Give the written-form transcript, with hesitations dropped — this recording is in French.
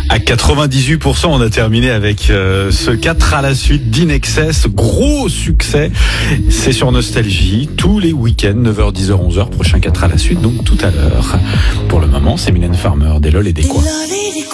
À 98%, on a terminé avec ce 4 à la suite d'Inexcess. Gros succès. C'est sur Nostalgie. Tous les week-ends, 9h, 10h, 11h. Prochain 4 à la suite, donc tout à l'heure. Pour le moment, c'est Mylène Farmer, des lol et des quoi.